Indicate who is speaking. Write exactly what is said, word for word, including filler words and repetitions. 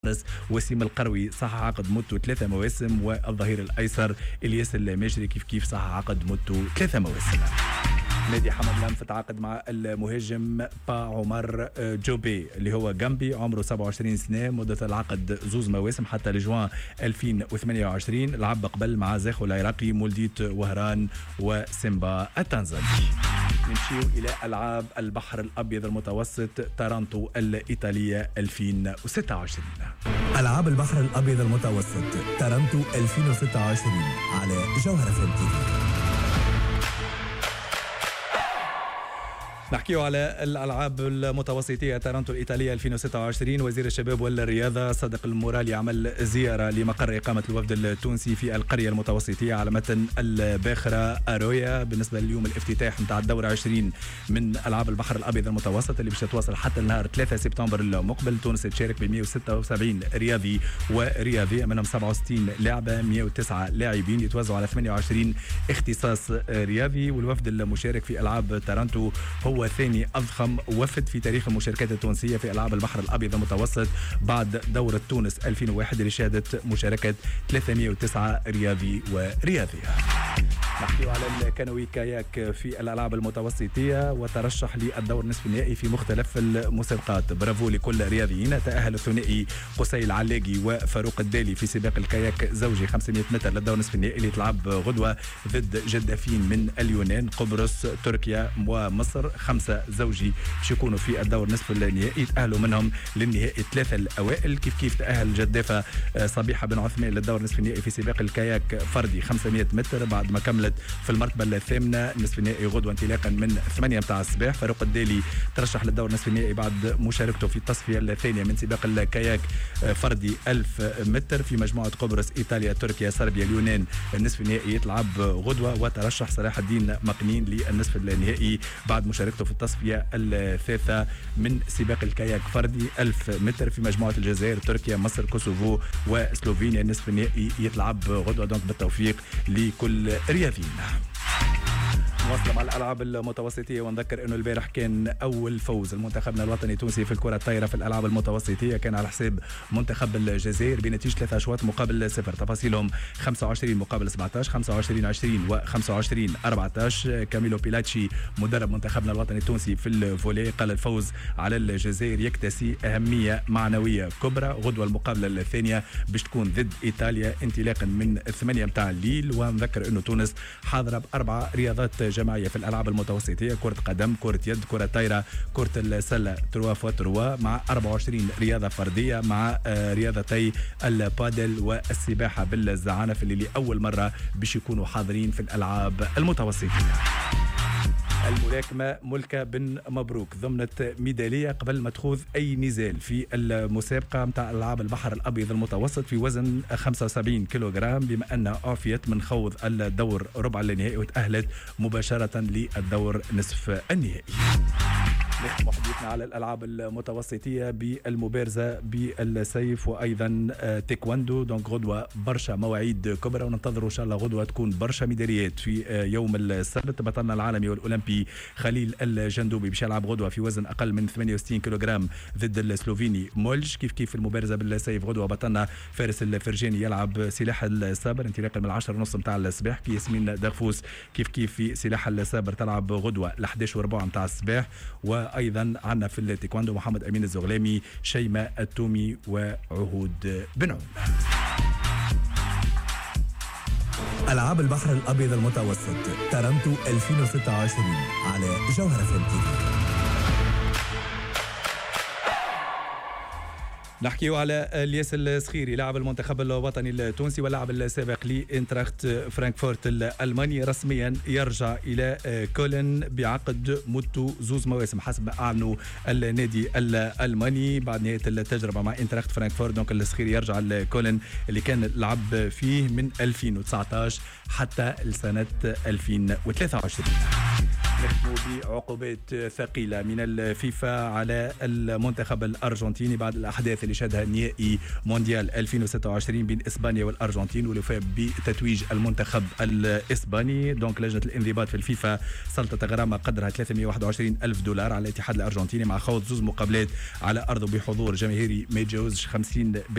Speaker 1: وسيم القروي صح عقد مدته ثلاثة مواسم، والظهير الايسر الياس الماجري كيف كيف صح عقد مدته ثلاثة مواسم. نادي حمد لم تعاقد مع المهاجم با عمر جوبي اللي هو جنبي عمره سبعة وعشرين سنة، مدة العقد زوز مواسم حتى لجوان ألفين وثمانية وعشرين. لعب قبل مع زاخو العراقي، مولديت وهران وسيمبا التنزاني. نمشيو إلى ألعاب البحر الأبيض المتوسط تارانتو الإيطالية ألفين وستة وعشرين.
Speaker 2: ألعاب البحر الأبيض المتوسط تارانتو ألفين وستة وعشرين على جوهرة فنتي.
Speaker 1: نحكيو على الألعاب المتوسطية تارانتو الإيطالية ألفين وستة وعشرين. وزير الشباب والرياضة صدق المورالي عمل زيارة لمقر إقامة الوفد التونسي في القرية المتوسطية على متن الباخرة أرويا بالنسبة لليوم الافتتاح متاع الدورة عشرين من ألعاب البحر الأبيض المتوسط اللي باش تتواصل حتى نهار ثلاثة سبتمبر المقبل. تونس تشارك ب مئة وستة وسبعين رياضي ورياضية، منهم سبعة وستين لاعبة، مئة وتسعة لاعبين يتوزعوا على ثمانية وعشرين اختصاص رياضي. والوفد المشارك في ألعاب تارانتو هو ثاني أضخم وفد في تاريخ المشاركات التونسية في ألعاب البحر الأبيض المتوسط بعد دورة تونس ألفين وواحد اللي شهدت مشاركة ثلاثمئة وتسعة رياضي ورياضية. نحكي على الكانوي كاياك في الألعاب المتوسطية وترشح للدور نصف النهائي في مختلف المسابقات. برافو لكل رياضيين. تأهل الثنائي قصي العلاقي وفاروق الدالي في سباق الكاياك زوجي خمسمئة متر للدور نصف النهائي اللي تلعب غدوة ضد جدافين من اليونان، قبرص، تركيا ومصر. خمسة زوجي باش يكونوا في الدور نصف النهائي، تأهلوا منهم للنهائي الثلاثة الأوائل. كيف كيف تأهل جدافة صبيحة بن عثمان للدور نصف النهائي في سباق الكاياك فردي خمسمئة متر بعد ما كملت في المرتبة الثامنة. نصف النهائي غدوة انطلاقا من ثمانية متاع الصباح. فاروق الدالي ترشح للدور نصف النهائي بعد مشاركته في التصفية الثانية من سباق الكاياك فردي ألف متر في مجموعة قبرص، إيطاليا، تركيا، صربيا، اليونان. النصف النهائي يتلعب غدوة. وترشح صلاح الدين مقنين للنصف النهائي بعد مشاركته في التصفية الثالثة من سباق الكاياك فردي ألف متر في مجموعة الجزائر، تركيا، مصر، كوسوفو وسلوفينيا. النصف النهائي يتلعب غدوة. دونك بالتوفيق لكل رياضيين. نواصل مع الألعاب المتوسطية ونذكر أنه البارح كان أول فوز المنتخبنا الوطني التونسي في الكرة الطايرة في الألعاب المتوسطية، كان على حساب منتخب الجزائر بنتيجة ثلاثة أشواط مقابل صفر. تفاصيلهم خمسة وعشرين مقابل سبعة عشر، خمسة وعشرين عشرين وخمسة وعشرين أربعة عشر. كاميلو بيلاتشي مدرب منتخبنا الوطني التونسي في الفولي قال الفوز على الجزائر يكتسي أهمية معنوية كبرى. غدوة المقابلة الثانية باش تكون ضد إيطاليا انطلاقا من ثمانية متاع الليل. ونذكر أنه تونس حاضرة بأربع رياضات جماعية في الألعاب المتوسطية: كرة قدم، كرة يد، كرة طايرة، كرة السلة تروا فوتروا، مع أربعة وعشرين رياضة فردية، مع رياضتي البادل والسباحة بالزعانف اللي لأول مرة باش يكونوا حاضرين في الألعاب المتوسطية. الملاكمة ملكة بن مبروك ضمنت ميدالية قبل ما تخوض أي نزال في المسابقة متاع ألعاب البحر الأبيض المتوسط في وزن خمسة وسبعين كيلوغرام، بما أنها عافيت من خوض الدور ربع النهائي وتأهلت مباشرة للدور نصف النهائي. نختم حديثنا على الألعاب المتوسطية بالمبارزة بالسيف وأيضا تيكواندو. دونك غدوة برشا مواعيد كبرى وننتظروا إن شاء الله غدوة تكون برشا ميداليات. في يوم السبت بطلنا العالمي والأولمبي خليل الجندوبي باش يلعب غدوة في وزن أقل من ثمانية وستين كيلوغرام ضد السلوفيني مولج. كيف كيف المبارزة بالسيف غدوة بطلنا فارس الفرجاني يلعب سلاح الصابر انطلاقا من العشرة ونص متاع الصباح. في ياسمين دغفوس كيف كيف في سلاح الصابر تلعب غدوة ل إحدى عشر وربع متاع الصباح. وأيضا عندنا في التيكواندو محمد أمين الزغلامي، شيماء التومي وعهود بن عون.
Speaker 2: ألعاب البحر الأبيض المتوسط تارانتو ألفين وستة وعشرين على جوهرة فنتي.
Speaker 1: نحكيو على الياس الصخيري لاعب المنتخب الوطني التونسي واللاعب السابق لإنتراخت فرانكفورت الألماني، رسميا يرجع إلى كولن بعقد مدته زوز مواسم حسب ما أعلنوا النادي الألماني بعد نهاية التجربة مع إنتراخت فرانكفورت. دونك الصخيري يرجع لكولن اللي كان لعب فيه من ألفين وتسعة عشر حتى لسنة ألفين وثلاثة وعشرين. نختموا بعقوبات ثقيلة من الفيفا على المنتخب الأرجنتيني بعد الأحداث اللي شهدها نهائي مونديال ألفين وستة وعشرين بين إسبانيا والأرجنتين والوفاء بتتويج المنتخب الإسباني. دونك لجنة الانضباط في الفيفا سلطت غرامة قدرها ثلاثمائة وواحد وعشرين ألف دولار على الاتحاد الأرجنتيني مع خوض زوز مقابلات على أرضه بحضور جماهيري ما يتجاوزش خمسين